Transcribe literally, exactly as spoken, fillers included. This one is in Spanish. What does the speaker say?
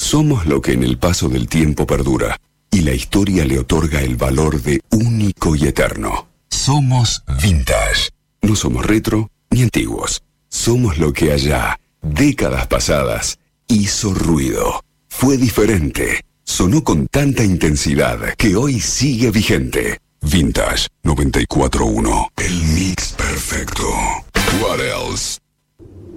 Somos lo que en el paso del tiempo perdura y la historia le otorga el valor de único y eterno. Somos vintage. No somos retro ni antiguos. Somos lo que allá, décadas pasadas, hizo ruido. Fue diferente. Sonó con tanta intensidad que hoy sigue vigente. Vintage noventa y cuatro punto uno. El mix perfecto. What else?